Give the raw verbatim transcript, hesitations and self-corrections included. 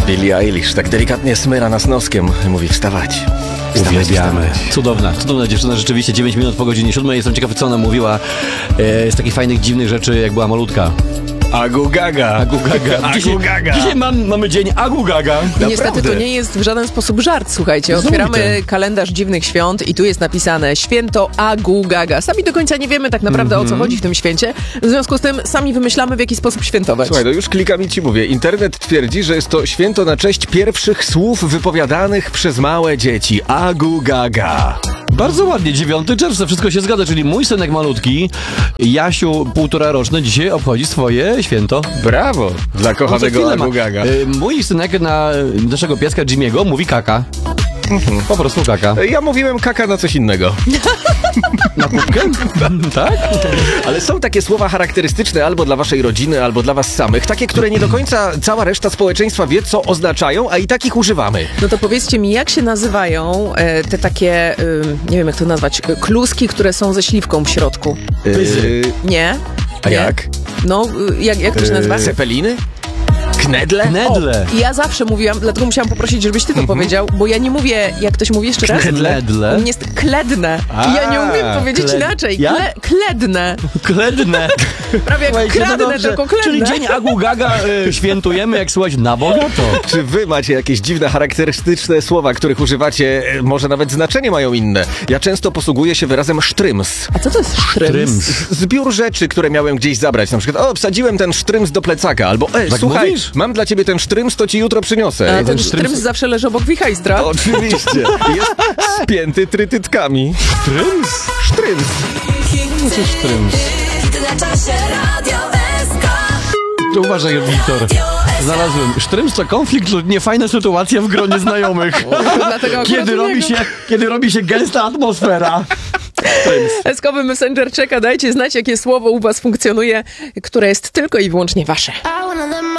Billie Eilish tak delikatnie smyra nas noskiem. Mówi wstawać. Wstawać, wstawać. Cudowna, cudowna dziewczyna, rzeczywiście dziewięć minut po godzinie siódmej. Jestem ciekawy, co ona mówiła e, z takich fajnych, dziwnych rzeczy, jak była malutka. Agu gaga. Agu gaga. Dzisiaj, Agu gaga. dzisiaj mam, mamy dzień Agu gaga. I niestety to nie jest w żaden sposób żart, słuchajcie. Otwieramy kalendarz dziwnych świąt i tu jest napisane święto Agu gaga. Sami do końca nie wiemy tak naprawdę mm-hmm. o co chodzi w tym święcie. W związku z tym sami wymyślamy, w jaki sposób świętować. Słuchaj, no już klikam i ci mówię. Internet twierdzi, że jest to święto na cześć pierwszych słów wypowiadanych przez małe dzieci. Agu gaga. Bardzo ładnie, dziewiątego czerwca, wszystko się zgadza, czyli mój synek malutki, Jasiu, półtora roczny, dzisiaj obchodzi swoje święto. Brawo dla kochanego Agu gaga. Mój synek na naszego pieska Jimmy'ego mówi kaka. Mhm. Po prostu kaka. Ja mówiłem kaka na coś innego. Na kubkę? Tak? Ale są takie słowa charakterystyczne albo dla waszej rodziny, albo dla was samych. Takie, które nie do końca cała reszta społeczeństwa wie, co oznaczają, a i takich używamy. No to powiedzcie mi, jak się nazywają e, te takie, e, nie wiem jak to nazwać, kluski, które są ze śliwką w środku? Yy, nie? A nie? jak? No, jak, jak to się nazywa? Cepeliny? Knedle? Knedle. O, ja zawsze mówiłam, dlatego musiałam poprosić, żebyś ty to powiedział, bo ja nie mówię, jak ktoś mówi jeszcze raz? Knedle. U mnie jest kledne. I ja nie umiem powiedzieć kled... inaczej. Ja? Kle, kledne. Kledne. Prawie jak Słuchajcie, kradnę, no tylko kledne. Czyli dzień Agu gaga y, świętujemy, jak słuchać na bogato. Czy wy macie jakieś dziwne, charakterystyczne słowa, których używacie, e, może nawet znaczenie mają inne? Ja często posługuję się wyrazem sztryms. A co to jest sztryms? Zbiór rzeczy, które miałem gdzieś zabrać. Na przykład, o, wsadziłem ten sztryms do plecaka. Albo, e, Tak słuchaj, mówisz? mam dla ciebie ten sztryms, to ci jutro przyniosę. A ten sztryms zawsze leży obok wichajstra. Oczywiście. Jest spięty trytytkami. Sztryms? Sztryms. Co to sztryms? To uważaj, Wiktor. Znalazłem. Sztryms to konflikt lub niefajna sytuacja w gronie znajomych. Kiedy robi, się, kiedy robi się gęsta atmosfera. Eskowy Messenger czeka, dajcie znać, jakie słowo u was funkcjonuje, które jest tylko i wyłącznie wasze.